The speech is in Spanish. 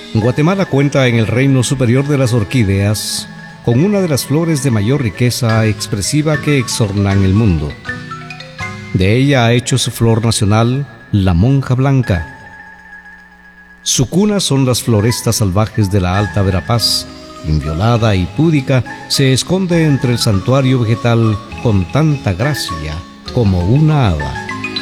Guatemala cuenta en el reino superior de las orquídeas con una de las flores de mayor riqueza expresiva que exornan el mundo. De ella ha hecho su flor nacional la monja blanca. Su cuna son las florestas salvajes de la Alta Verapaz. Inviolada y púdica, se esconde entre el santuario vegetal con tanta gracia como una hada.